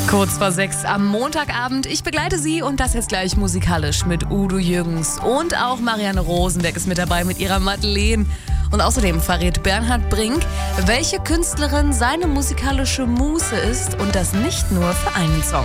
Kurz vor 6 am Montagabend. Ich begleite Sie und das jetzt gleich musikalisch mit Udo Jürgens. Und auch Marianne Rosenberg ist mit dabei mit ihrer Madeleine. Und außerdem verrät Bernhard Brink, welche Künstlerin seine musikalische Muse ist und das nicht nur für einen Song.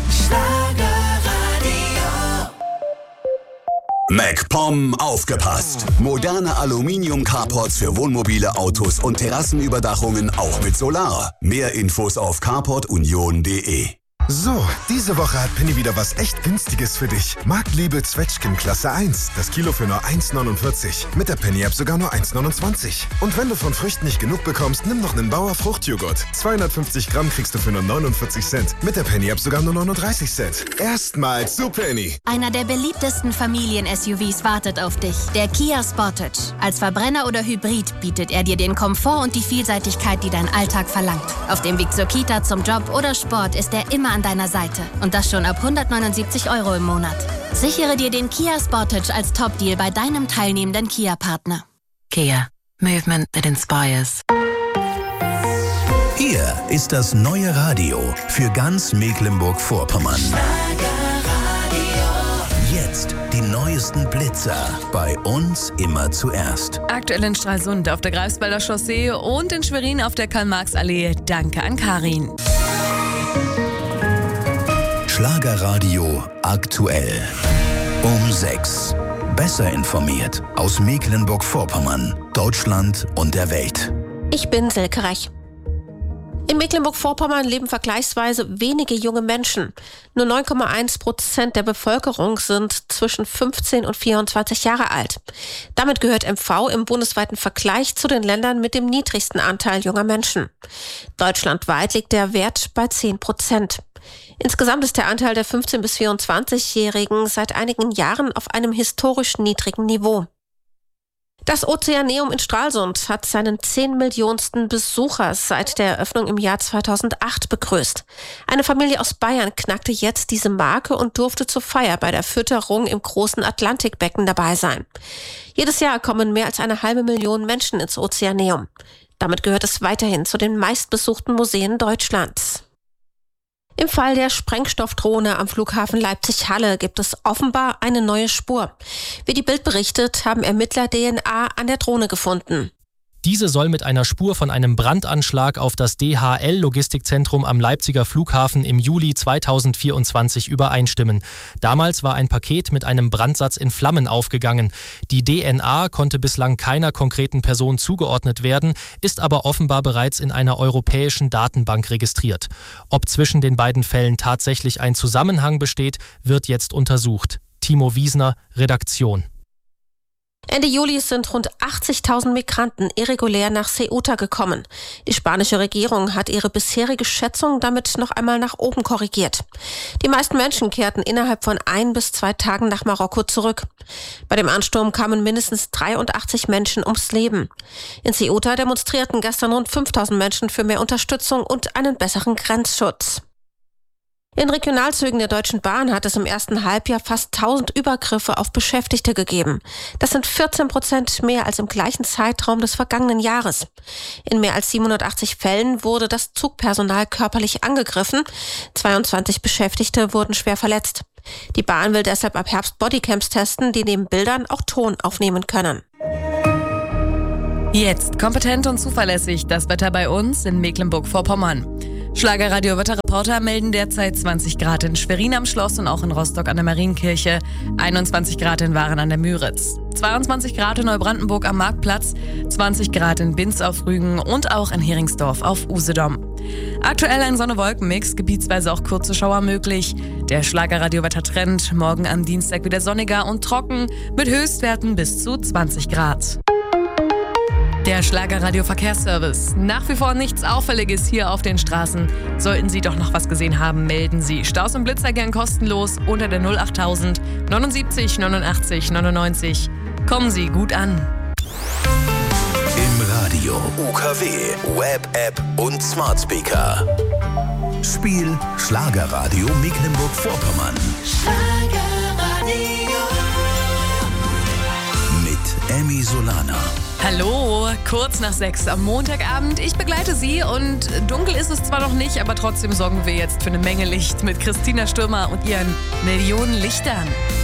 MacPom aufgepasst! Moderne Aluminium-Carports für Wohnmobile, Autos und Terrassenüberdachungen auch mit Solar. Mehr Infos auf carportunion.de. So, diese Woche hat Penny wieder was echt Günstiges für dich. Marktliebe Zwetschgen Klasse 1. Das Kilo für nur 1,49. Mit der Penny-App sogar nur 1,29. Und wenn du von Früchten nicht genug bekommst, nimm noch einen Bauer Fruchtjoghurt. 250 Gramm kriegst du für nur 49 Cent. Mit der Penny-App sogar nur 39 Cent. Erstmals zu Penny. Einer der beliebtesten Familien-SUVs wartet auf dich. Der Kia Sportage. Als Verbrenner oder Hybrid bietet er dir den Komfort und die Vielseitigkeit, die dein Alltag verlangt. Auf dem Weg zur Kita, zum Job oder Sport ist er immer an deiner Seite. Und das schon ab 179 € im Monat. Sichere dir den Kia Sportage als Top-Deal bei deinem teilnehmenden Kia-Partner. Kia. Movement that inspires. Hier ist das neue Radio für ganz Mecklenburg-Vorpommern. Jetzt die neuesten Blitzer. Bei uns immer zuerst. Aktuell in Stralsund auf der Greifswalder Chaussee und in Schwerin auf der Karl-Marx-Allee. Danke an Karin. Schlagerradio aktuell. Um 6. Besser informiert aus Mecklenburg-Vorpommern, Deutschland und der Welt. Ich bin Silke Reich. In Mecklenburg-Vorpommern leben vergleichsweise wenige junge Menschen. Nur 9,1% der Bevölkerung sind zwischen 15 und 24 Jahre alt. Damit gehört MV im bundesweiten Vergleich zu den Ländern mit dem niedrigsten Anteil junger Menschen. Deutschlandweit liegt der Wert bei 10%. Insgesamt ist der Anteil der 15- bis 24-Jährigen seit einigen Jahren auf einem historisch niedrigen Niveau. Das Ozeaneum in Stralsund hat seinen 10 Millionsten Besucher seit der Eröffnung im Jahr 2008 begrüßt. Eine Familie aus Bayern knackte jetzt diese Marke und durfte zur Feier bei der Fütterung im großen Atlantikbecken dabei sein. Jedes Jahr kommen mehr als 500.000 Menschen ins Ozeaneum. Damit gehört es weiterhin zu den meistbesuchten Museen Deutschlands. Im Fall der Sprengstoffdrohne am Flughafen Leipzig-Halle gibt es offenbar eine neue Spur. Wie die Bild berichtet, haben Ermittler DNA an der Drohne gefunden. Diese soll mit einer Spur von einem Brandanschlag auf das DHL-Logistikzentrum am Leipziger Flughafen im Juli 2024 übereinstimmen. Damals war ein Paket mit einem Brandsatz in Flammen aufgegangen. Die DNA konnte bislang keiner konkreten Person zugeordnet werden, ist aber offenbar bereits in einer europäischen Datenbank registriert. Ob zwischen den beiden Fällen tatsächlich ein Zusammenhang besteht, wird jetzt untersucht. Timo Wiesner, Redaktion. Ende Juli sind rund 80.000 Migranten irregulär nach Ceuta gekommen. Die spanische Regierung hat ihre bisherige Schätzung damit noch einmal nach oben korrigiert. Die meisten Menschen kehrten innerhalb von 1 bis 2 Tagen nach Marokko zurück. Bei dem Ansturm kamen mindestens 83 Menschen ums Leben. In Ceuta demonstrierten gestern rund 5.000 Menschen für mehr Unterstützung und einen besseren Grenzschutz. In Regionalzügen der Deutschen Bahn hat es im ersten Halbjahr fast 1000 Übergriffe auf Beschäftigte gegeben. Das sind 14% mehr als im gleichen Zeitraum des vergangenen Jahres. In mehr als 780 Fällen wurde das Zugpersonal körperlich angegriffen. 22 Beschäftigte wurden schwer verletzt. Die Bahn will deshalb ab Herbst Bodycams testen, die neben Bildern auch Ton aufnehmen können. Jetzt kompetent und zuverlässig das Wetter bei uns in Mecklenburg-Vorpommern. Schlagerradio-Wetterreporter melden derzeit 20 Grad in Schwerin am Schloss und auch in Rostock an der Marienkirche, 21 Grad in Waren an der Müritz, 22 Grad in Neubrandenburg am Marktplatz, 20 Grad in Binz auf Rügen und auch in Heringsdorf auf Usedom. Aktuell ein Sonne-Wolken-Mix, gebietsweise auch kurze Schauer möglich. Der Schlagerradio-Wettertrend, morgen am Dienstag wieder sonniger und trocken mit Höchstwerten bis zu 20 Grad. Der Schlagerradio-Verkehrsservice. Nach wie vor nichts Auffälliges hier auf den Straßen. Sollten Sie doch noch was gesehen haben, melden Sie. Staus und Blitzer gern kostenlos unter der 08000 79 89 99. Kommen Sie gut an. Im Radio, UKW, Web, App und Smart Speaker. Spiel Schlagerradio Mecklenburg-Vorpommern. Schlagerradio. Mit Emmy Solana. Hallo, kurz nach 6 am Montagabend. Ich begleite Sie und dunkel ist es zwar noch nicht, aber trotzdem sorgen wir jetzt für eine Menge Licht mit Christina Stürmer und ihren Millionen Lichtern.